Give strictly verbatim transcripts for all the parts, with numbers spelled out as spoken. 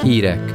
Hírek.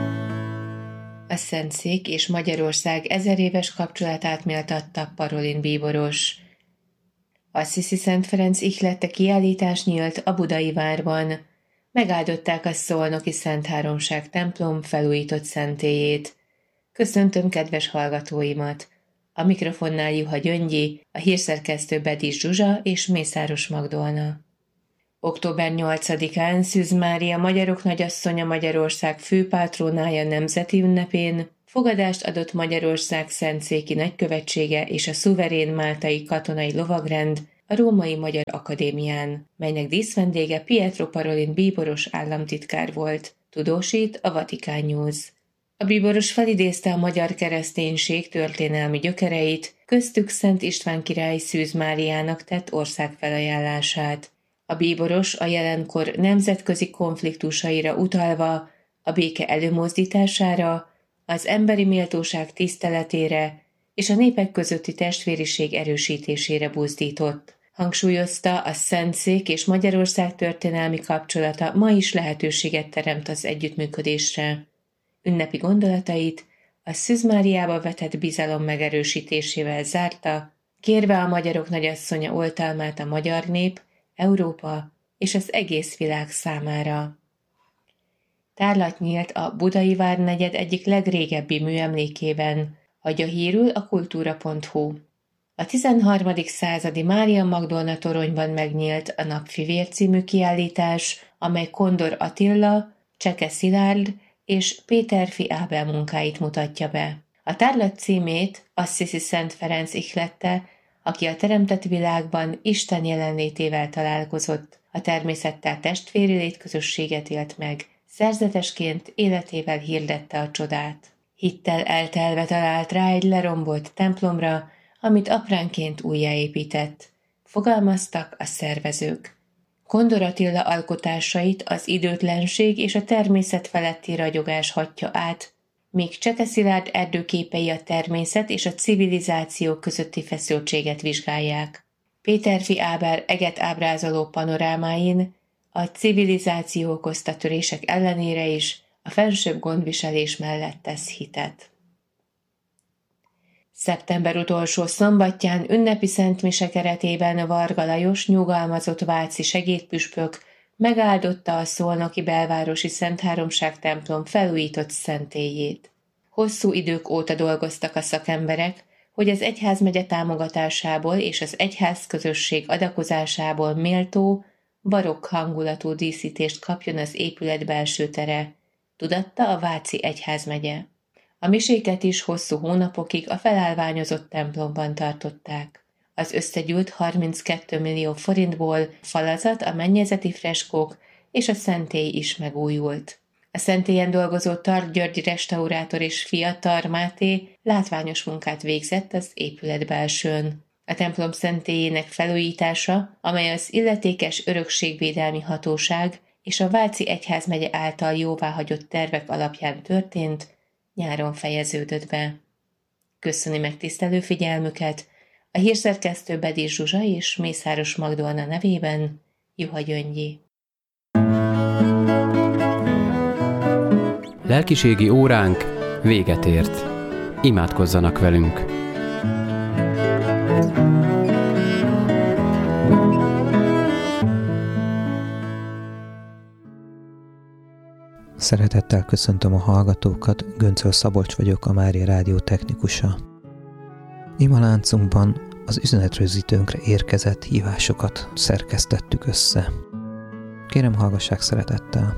A Szentszék és Magyarország ezeréves kapcsolatát méltatta Parolin bíboros. Assisi Szent Ferenc ihlette kiállítás nyílt a Budai Várban. Megáldották a szolnoki Szent Háromság templom felújított szentélyét. Köszöntöm kedves hallgatóimat! A mikrofonnál Juha Gyöngyi, a hírszerkesztő Bedis Zsuzsa és Mészáros Magdolna. október nyolcadikán Szűz Mária Magyarok Nagyasszonya Magyarország főpátrónája nemzeti ünnepén fogadást adott Magyarország Szentszéki Nagykövetsége és a szuverén máltai katonai lovagrend a Római Magyar Akadémián, melynek díszvendége Pietro Parolin bíboros államtitkár volt, tudósít a Vatikán News. A bíboros felidézte a magyar kereszténység történelmi gyökereit, köztük Szent István király Szűz Máriának tett országfelajánlását. A bíboros a jelenkor nemzetközi konfliktusaira utalva, a béke előmozdítására, az emberi méltóság tiszteletére és a népek közötti testvériség erősítésére buzdított. Hangsúlyozta, a Szentszék és Magyarország történelmi kapcsolata ma is lehetőséget teremt az együttműködésre. Ünnepi gondolatait a Szűz Máriába vetett bizalom megerősítésével zárta, kérve a Magyarok Nagyasszonya oltalmát a magyar nép, Európa és az egész világ számára. Tárlat nyílt a Budai Várnegyed egyik legrégebbi műemlékében, adja hírül a kultúra pont hu. A tizenharmadik századi Mária Magdolna toronyban megnyílt a Napfivér című kiállítás, amely Kondor Attila, Cseke Szilárd és Péterfi Ábel munkáit mutatja be. A tárlat címét Assisi Szent Ferenc ihlette, aki a teremtett világban Isten jelenlétével találkozott, a természettel testvéri létközösséget élt meg, szerzetesként életével hirdette a csodát. Hittel eltelve talált rá egy lerombolt templomra, amit apránként újjáépített. Fogalmaztak a szervezők. Kondor Attila alkotásait az időtlenség és a természet feletti ragyogás hatja át, míg Cseke Szilárd erdőképei a természet és a civilizáció közötti feszültséget vizsgálják. Péterfi Ábel eget ábrázoló panorámáin a civilizáció okozta törések ellenére is a fensőbb gondviselés mellett tesz hitet. Szeptember utolsó szombatján ünnepi szentmise keretében Varga Lajos nyugalmazott váci segédpüspök megáldotta a szolnoki belvárosi Szent Háromság templom felújított szentélyét. Hosszú idők óta dolgoztak a szakemberek, hogy az egyházmegye támogatásából és az egyház közösség adakozásából méltó, barokk hangulatú díszítést kapjon az épület belső tere, tudatta a váci egyházmegye. A miséket is hosszú hónapokig a felállványozott templomban tartották. Az összegyűlt harminckét millió forintból falazat, a mennyezeti freskók és a szentély is megújult. A szentélyen dolgozó Tar György restaurátor és fia Tar Máté látványos munkát végzett az épület belsőn. A templom szentélyének felújítása, amely az illetékes örökségvédelmi hatóság és a Váci Egyházmegye által jóváhagyott tervek alapján történt, nyáron fejeződött be. Köszöni megtisztelő figyelmüket a hírszerkesztő Bedis Zsuzsa és Mészáros Magdolna nevében Juha Gyöngyi. Lelkiségi óránk véget ért. Imádkozzanak velünk! Szeretettel köszöntöm a hallgatókat, Göncöl Szabolcs vagyok, a Mária Rádió technikusa. Imaláncunkban az üzenetrögzítőnkre érkezett hívásokat szerkesztettük össze. Kérem, hallgassák szeretettel!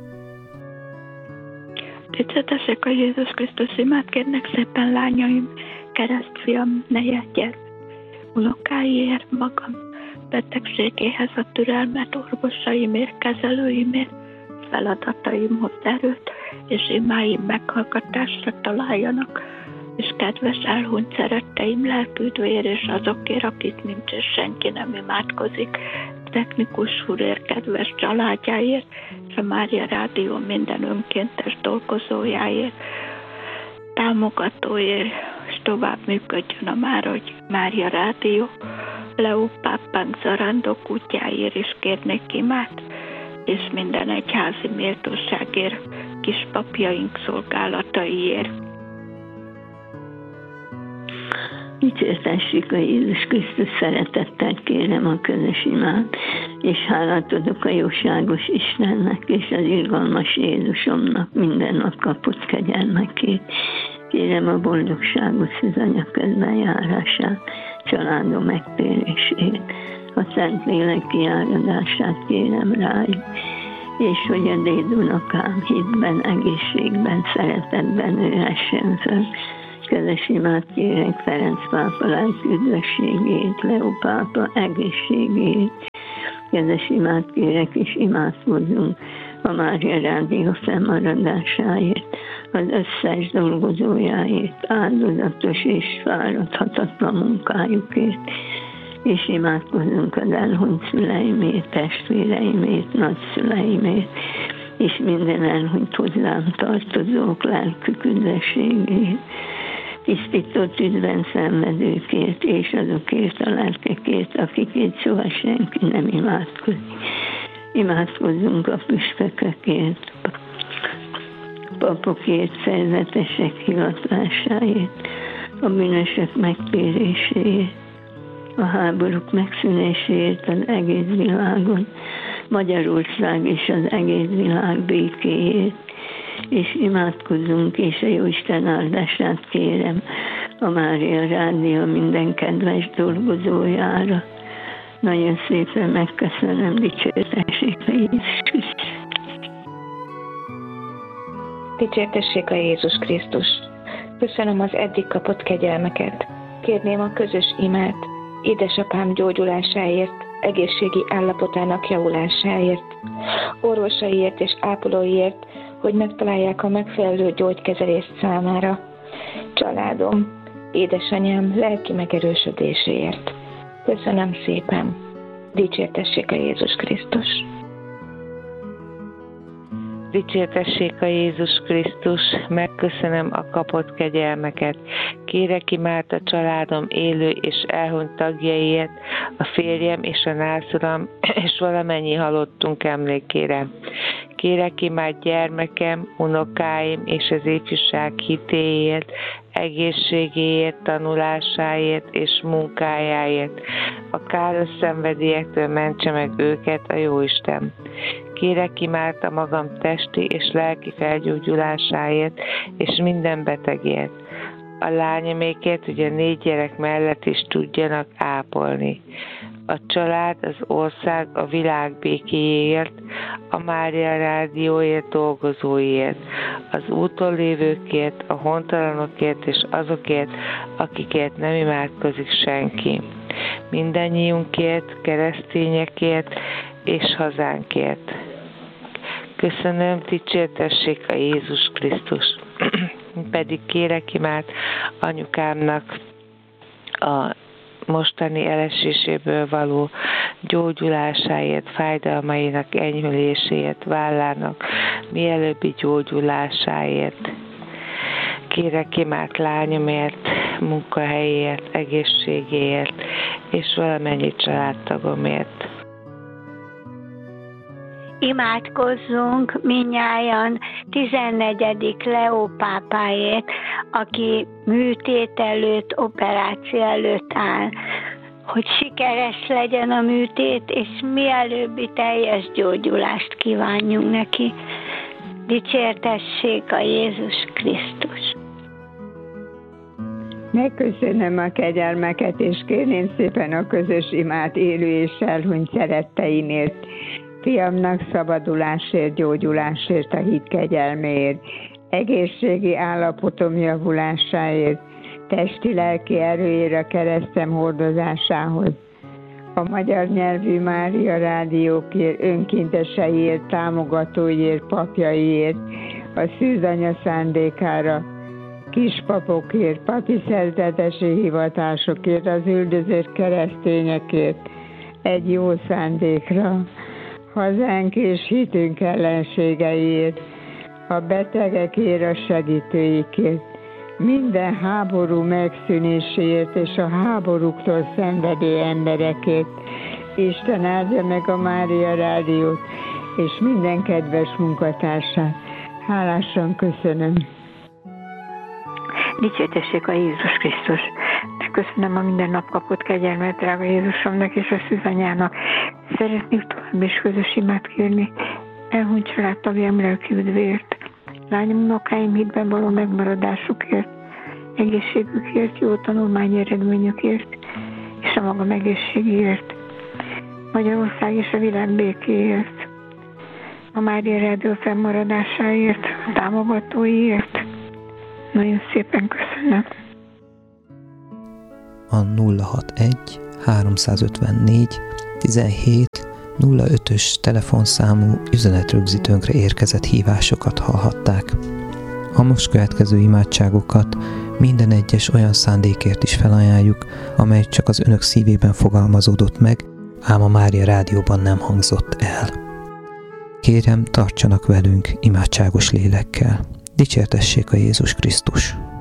Dicsőtessék a Jézus Krisztus, imát kérnek szépen lányaim, keresztfiam, nejedgyek, unokáiért, magam betegségéhez a türelmet, orvosaimért, kezelőimért, feladataimhoz erőt, és imáim meghallgatásra találjanak, és kedves elhunyt szeretteim lelküdvér, és azokért, akik nincs, és senki nem imádkozik, technikus úrért, kedves családjáért, és a Mária Rádió minden önkéntes dolgozójáért, támogatóért, és tovább működjön a már, hogy Mária Rádió, Leó pápánk zarándok útjáért is kérnék imát, és minden egyházi méltóságért kis papjaink szolgálataiért. Dicsértessék a Jézus Krisztus, szeretettel kérem a közös imát, és hálát adok a jóságos Istennek és az irgalmas Jézusomnak minden nap kapott kegyelmekét. Kérem a boldogságot, szűzanya közbenjárását, családom megtérését, a Szent Lélek kiáradását kérem rájuk, és hogy a dédunokám hitben, egészségben, szeretetben nőhessen föl. Közös imát kérek Ferenc pápa lelki üdvösségét, Leó pápa egészségét. Közös imát kérek, és imádkozzunk a Mária Rádió fennmaradásáért, az összes dolgozójáért, áldozatos és fáradhatatlan munkájukért, és imádkozzunk az elhunyt szüleimért, testvéreimért, nagyszüleimért, és minden elhunyt hozzám tartozók lelkük üdvösségét, tisztító tűzben szenvedőkért, és azokért a lelkekért, akikért soha senki nem imádkozik. Imádkozzunk a püspökökért, papokért, szerzetesek hivatásáért, a bűnösök megtéréséért, a háborúk megszűnéséért az egész világon, Magyarország és az egész világ békéért, és imádkozzunk, és a Jóisten áldását kérem a Mária Rádió minden kedves dolgozójára. Nagyon szépen megköszönöm, dicsértessék a Jézus Krisztus. Dicsértessék a Jézus Krisztus. Köszönöm az eddig kapott kegyelmeket. Kérném a közös imát, édesapám gyógyulásáért, egészségi állapotának javulásáért, orvosaiért és ápolóiért, hogy megtalálják a megfelelő gyógykezelést számára, családom, édesanyám lelki megerősödéséért. Köszönöm szépen. Dicsértessék a Jézus Krisztus. Dicsértessék a Jézus Krisztus, megköszönöm a kapott kegyelmeket. Kérek imát a családom élő és elhunyt tagjaiért, a férjem és a nászuram, és valamennyi halottunk emlékére. Kérek imát gyermekem, unokáim és az ifjúság hitéért, egészségéért, tanulásáért és munkájáért. A káros szenvedélyektől mentse meg őket a Jóisten. Kérek imát a magam testi és lelki felgyógyulásáért és minden betegért. A lányomékért, hogy a négy gyerek mellett is tudjanak ápolni. A család, az ország, a világ békéjéért, a Mária Rádióért dolgozóiért, az úton lévőkért, a hontalanokért és azokért, akikért nem imádkozik senki. Mindannyiunkért, keresztényekért és hazánkért. Köszönöm, dicsértessék a Jézus Krisztus. Pedig kérek imát anyukámnak a mostani eleséséből való gyógyulásáért, fájdalmainak enyhüléséért, vállának mielőbbi gyógyulásáért. Kérek imát lányomért, munkahelyért, egészségéért és valamennyi családtagomért. Imádkozzunk mindnyájan tizennegyedik Leó pápáért, aki műtét előtt, operáció előtt áll, hogy sikeres legyen a műtét, és mielőbbi teljes gyógyulást kívánjunk neki. Dicsértessék a Jézus Krisztus! Megköszönöm a kegyelmeket, és kérném szépen a közös imát élő és elhunyt szeretteimért, fiamnak szabadulásért, gyógyulásért, a hit kegyelméért, egészségi állapotom javulásáért, testi-lelki erőért a keresztem hordozásához, a magyar nyelvű Mária Rádiókért, önkénteseiért, támogatóiért, papjaiért, a szűzanya szándékára, kispapokért, papi szerzetesi hivatásokért, az üldözött keresztényekért, egy jó szándékra, hazánk és hitünk ellenségeiért, a betegekért, a segítőikért, minden háború megszűnéséért és a háborúktól szenvedő emberekért. Isten áldja meg a Mária Rádiót és minden kedves munkatársát. Hálásan köszönöm. Dicsértessék a Jézus Krisztus. Köszönöm a minden nap kapott kegyelmet, drága Jézusomnak és a szűzanyának. Szeretnék tovább is közös imát kérni. Elhunyt családtagjam lelki üdvért, lányom, unokáim hitben való megmaradásukért, egészségükért, jó tanulmányi eredményükért, és a magam egészségéért, Magyarország és a világ békéért, a Mária Rádió fennmaradásáért, a támogatóiért. Nagyon szépen köszönöm. A nulla hatvanegy háromszázötvennégy tizenhét nulla ötös telefonszámú üzenetrögzítőnkre érkezett hívásokat hallhatták. A most következő imádságokat minden egyes olyan szándékért is felajánljuk, amely csak az önök szívében fogalmazódott meg, ám a Mária Rádióban nem hangzott el. Kérem, tartsanak velünk imádságos lélekkel. Dicsértessék a Jézus Krisztus!